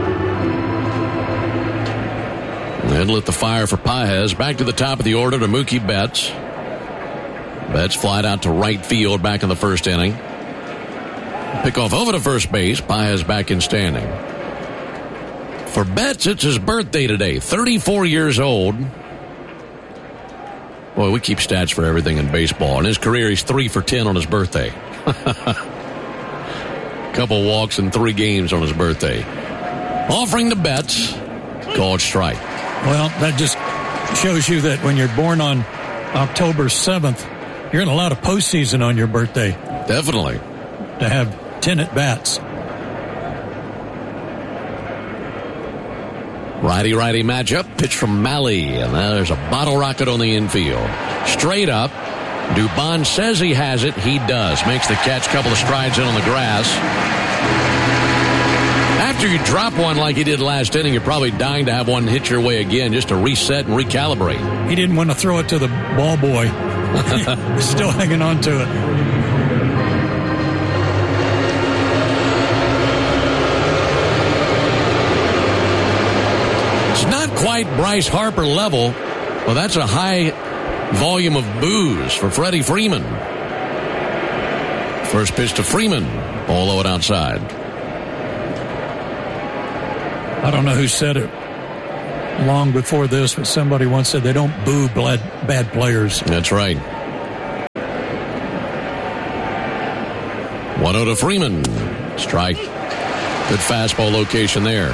And lit the fire for Paez. Back to the top of the order to Mookie Betts. Betts flied out to right field back in the first inning. Pickoff over to first base. Paez back in standing. For Betts, it's his birthday today. 34 years old. Boy, we keep stats for everything in baseball. In his career, he's 3 for 10 on his birthday. Couple walks in 3 games on his birthday. Offering to Betts. Called strike. Well, that just shows you that when you're born on October 7th, You're in a lot of postseason on your birthday. Definitely. To have 10 at-bats. Righty-righty matchup. Pitch from Malley. And there's a bottle rocket on the infield. Straight up. Dubon says he has it. He does. Makes the catch. Couple of strides in on the grass. After you drop one like he did last inning, you're probably dying to have one hit your way again just to reset and recalibrate. He didn't want to throw it to the ball boy. He's still hanging on to it. It's not quite Bryce Harper level. Well, that's a high volume of boos for Freddie Freeman. First pitch to Freeman. All low and outside. I don't know who said it long before this, but somebody once said they don't boo bad players. That's right. 1-0 to Freeman. Strike. Good fastball location there.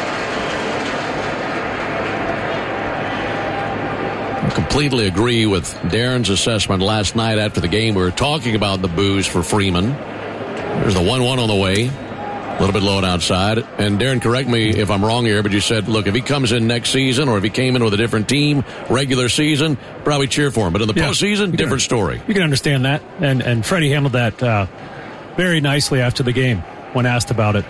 I completely agree with Darren's assessment last night after the game. We were talking about the boos for Freeman. There's the 1-1 on the way. A little bit low and outside. And Darren, correct me if I'm wrong here, but you said, look, if he comes in next season or if he came in with a different team, regular season, probably cheer for him. But in the postseason, different story. You can understand that. And Freddie handled that very nicely after the game when asked about it.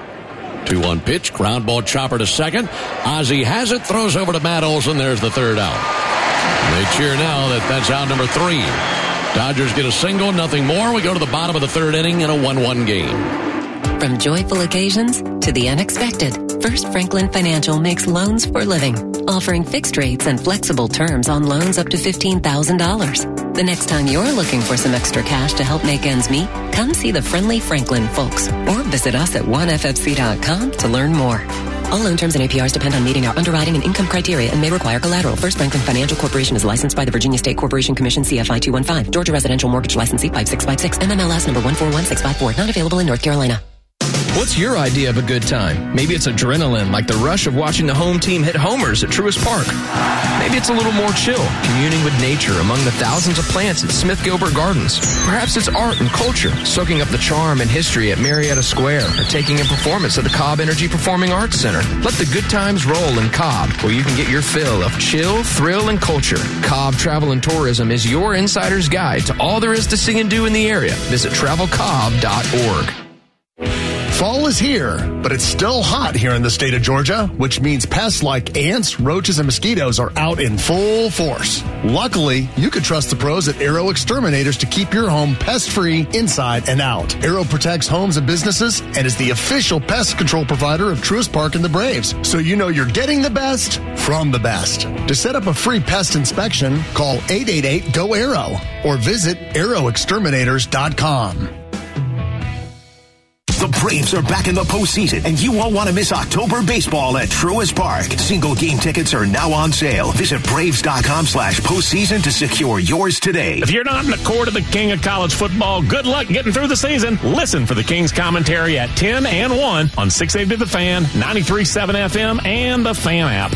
2-1 pitch, ground ball chopper to second. Ozzie has it, throws over to Matt Olson. There's the third out. They cheer now that's out number 3. Dodgers get a single, nothing more. We go to the bottom of the third inning in a 1-1 game. From joyful occasions to the unexpected, First Franklin Financial makes loans for living, offering fixed rates and flexible terms on loans up to $15,000. The next time you're looking for some extra cash to help make ends meet, come see the friendly Franklin folks or visit us at oneffc.com to learn more. All loan terms and APRs depend on meeting our underwriting and income criteria and may require collateral. First Franklin Financial Corporation is licensed by the Virginia State Corporation Commission, CFI 215. Georgia Residential Mortgage Licensee 5656, MMLS number 141654. Not available in North Carolina. What's your idea of a good time? Maybe it's adrenaline, like the rush of watching the home team hit homers at Truist Park. Maybe it's a little more chill, communing with nature among the thousands of plants at Smith Gilbert Gardens. Perhaps it's art and culture, soaking up the charm and history at Marietta Square, or taking in performance at the Cobb Energy Performing Arts Center. Let the good times roll in Cobb, where you can get your fill of chill, thrill, and culture. Cobb Travel and Tourism is your insider's guide to all there is to see and do in the area. Visit travelcobb.org. Fall is here, but it's still hot here in the state of Georgia, which means pests like ants, roaches, and mosquitoes are out in full force. Luckily, you can trust the pros at Arrow Exterminators to keep your home pest-free inside and out. Arrow protects homes and businesses and is the official pest control provider of Truist Park and the Braves, so you know you're getting the best from the best. To set up a free pest inspection, call 888-GO-ARROW or visit arrowexterminators.com. The Braves are back in the postseason, and you won't want to miss October baseball at Truist Park. Single game tickets are now on sale. Visit Braves.com/postseason to secure yours today. If you're not in the court of the king of college football, good luck getting through the season. Listen for the King's commentary at 10 and 1 on 680 The Fan, 93.7 FM, and the Fan app.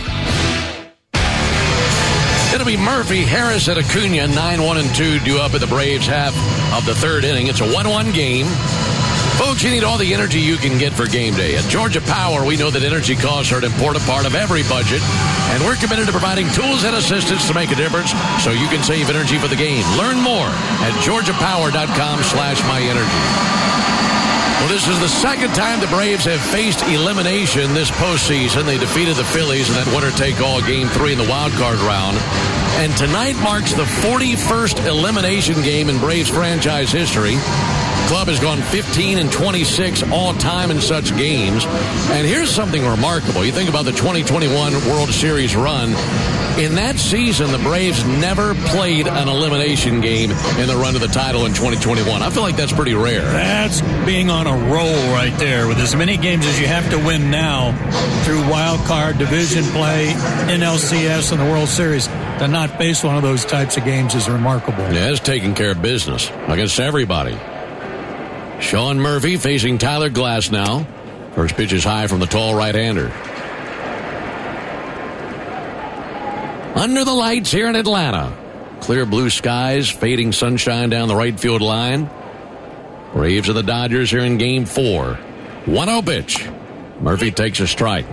It'll be Murphy, Harris, and Acuna, 9-1-2 due up at the Braves half of the third inning. It's a 1-1 game. Folks, you need all the energy you can get for game day. At Georgia Power, we know that energy costs are an important part of every budget, and we're committed to providing tools and assistance to make a difference so you can save energy for the game. Learn more at georgiapower.com/myenergy. Well, this is the second time the Braves have faced elimination this postseason. They defeated the Phillies in that winner-take-all Game 3 in the wild card round. And tonight marks the 41st elimination game in Braves franchise history. The club has gone 15-26 all-time in such games. And here's something remarkable. You think about the 2021 World Series run. In that season, the Braves never played an elimination game in the run to the title in 2021. I feel like that's pretty rare. That's being on a roll right there with as many games as you have to win now through wild card, division play, NLCS, and the World Series. To not face one of those types of games is remarkable. Yeah, it's taking care of business against everybody. Sean Murphy facing Tyler Glasnow. First pitch is high from the tall right-hander. Under the lights here in Atlanta. Clear blue skies, fading sunshine down the right field line. Braves and the Dodgers here in Game 4. 1-0 pitch. Murphy takes a strike.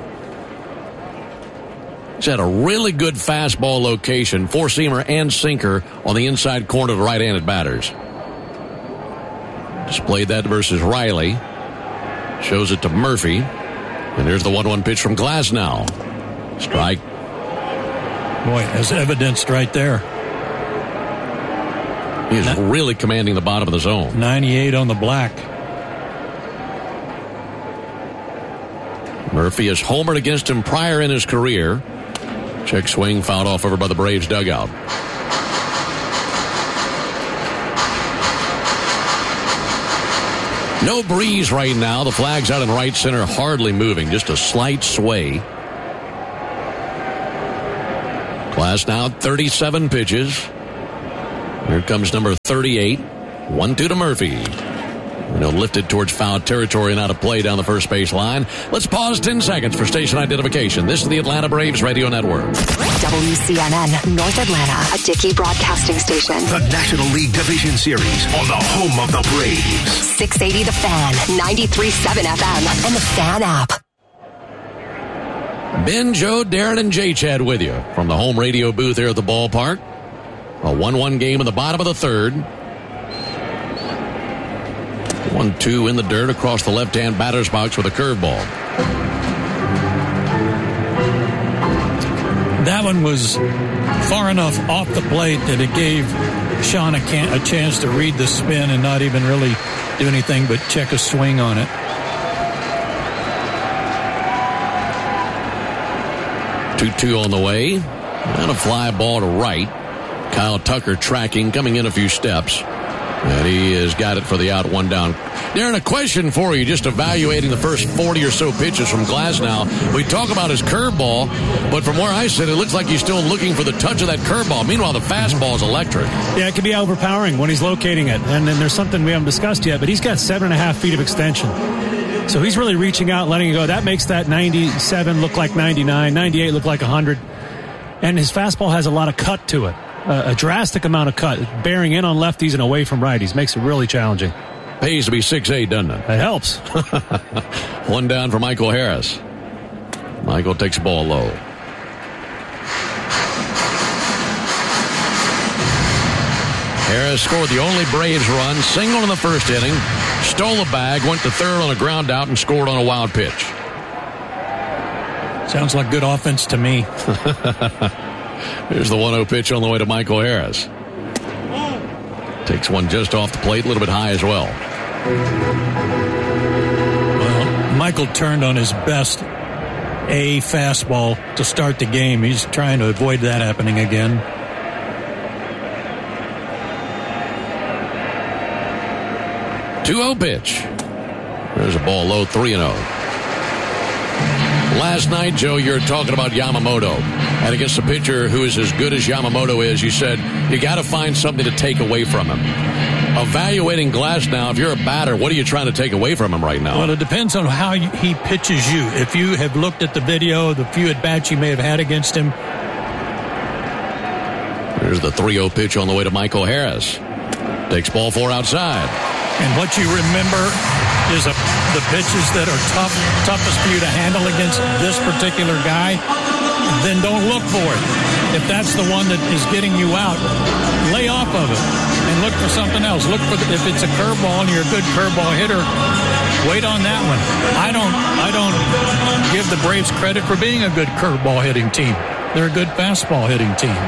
He's had a really good fastball location, four-seamer and sinker on the inside corner of the right-handed batters. Displayed that versus Riley. Shows it to Murphy. And here's the 1-1 pitch from Glasnow. Strike. Boy, as evidenced right there. He's really commanding the bottom of the zone. 98 on the black. Murphy has homered against him prior in his career. Check swing fouled off over by the Braves dugout. No breeze right now. The flag's out in right center, hardly moving. Just a slight sway. Glasnow, 37 pitches. Here comes number 38. 1-2 to Murphy. And he'll lift it towards foul territory and out of play down the first base line. Let's pause 10 seconds for station identification. This is the Atlanta Braves Radio Network. WCNN, North Atlanta, a Dickey broadcasting station. The National League Division Series on the home of the Braves. 680 The Fan, 93.7 FM, and the Fan app. Ben, Joe, Darren, and Jay Chad with you from the home radio booth here at the ballpark. A 1-1 game in the bottom of the third. 1-2 in the dirt across the left-hand batter's box with a curveball. That one was far enough off the plate that it gave Sean a chance to read the spin and not even really do anything but check a swing on it. 2-2 on the way. And a fly ball to right. Kyle Tucker tracking, coming in a few steps. And he has got it for the out, one down. Darren, a question for you, just evaluating the first 40 or so pitches from Glasnow. We talk about his curveball, but from where I sit, it looks like he's still looking for the touch of that curveball. Meanwhile, the fastball is electric. Yeah, it can be overpowering when he's locating it. And then there's something we haven't discussed yet, but he's got 7.5 feet of extension. So he's really reaching out, letting it go. That makes that 97 look like 99, 98 look like 100. And his fastball has a lot of cut to it. A drastic amount of cut, bearing in on lefties and away from righties. Makes it really challenging. Pays to be 6'8", doesn't it? It helps. One down for Michael Harris. Michael takes the ball low. Harris scored the only Braves run, single in the first inning, stole a bag, went to third on a ground out, and scored on a wild pitch. Sounds like good offense to me. Here's the 1-0 pitch on the way to Michael Harris. Takes one just off the plate, a little bit high as well. Well, Michael turned on his best A fastball to start the game. He's trying to avoid that happening again. Two-0 pitch. There's a ball low, 3-0. Last night, Joe, you were talking about Yamamoto. And against a pitcher who is as good as Yamamoto is, you said you got to find something to take away from him. Evaluating Glasnow, if you're a batter, what are you trying to take away from him right now? Well, it depends on how he pitches you. If you have looked at the video, the few at-bats you may have had against him. There's the 3-0 pitch on the way to Michael Harris. Takes ball 4 outside. And what you remember is the pitches that are toughest for you to handle against this particular guy, then don't look for it. If that's the one that is getting you out, lay off of it and look for something else. Look for if it's a curveball and you're a good curveball hitter, wait on that one. I don't give the Braves credit for being a good curveball hitting team. They're a good fastball hitting team.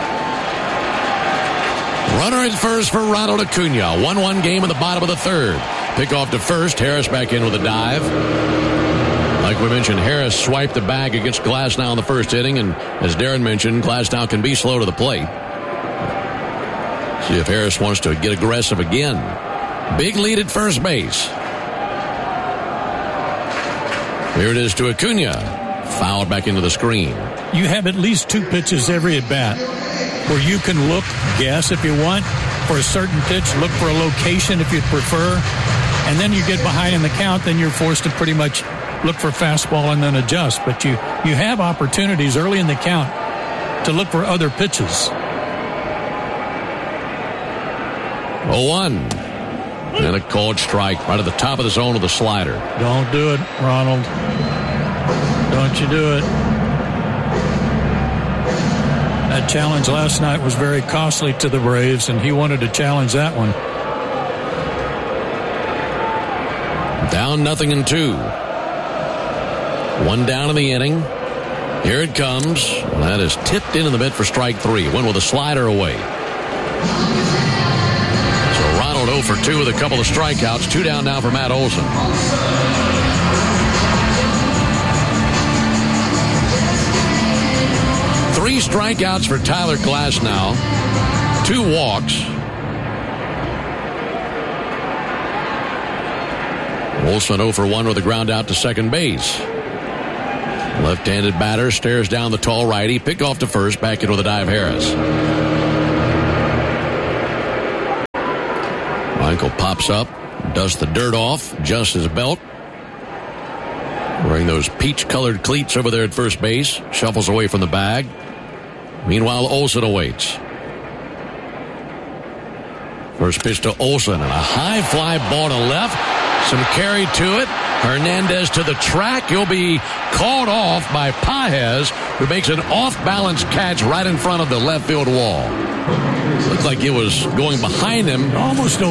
Runner at first for Ronald Acuna. 1-1 game in the bottom of the third. Pick off to first. Harris back in with a dive. Like we mentioned, Harris swiped the bag against Glasnow in the first inning, and as Darren mentioned, Glasnow can be slow to the plate. See if Harris wants to get aggressive again. Big lead at first base. Here it is to Acuna. Fouled back into the screen. You have at least 2 pitches every at-bat where you can look, guess if you want, for a certain pitch, look for a location if you prefer, and then you get behind in the count, then you're forced to pretty much look for fastball and then adjust. But you have opportunities early in the count to look for other pitches. 0-1. And a called strike right at the top of the zone with the slider. Don't do it, Ronald. Don't you do it. That challenge last night was very costly to the Braves, and he wanted to challenge that one. Down 0-2. One down in the inning. Here it comes. That is tipped into the mitt for strike 3. Went with a slider away. So Ronald 0 for 2 with a couple of strikeouts. 2 down now for Matt Olson. Three strikeouts for Tyler Glasnow. 2 walks. Olson 0 for 1 with a ground out to second base. Left-handed batter stares down the tall righty. Pick off to first. Back in with a dive Harris. Michael pops up. Dusts the dirt off. Adjusts his belt. Wearing those peach-colored cleats over there at first base. Shuffles away from the bag. Meanwhile, Olson awaits. First pitch to Olson. And a high fly ball to left. Some carry to it. Hernandez to the track. He'll be called off by Paez, who makes an off-balance catch right in front of the left field wall. Looked like it was going behind him. Almost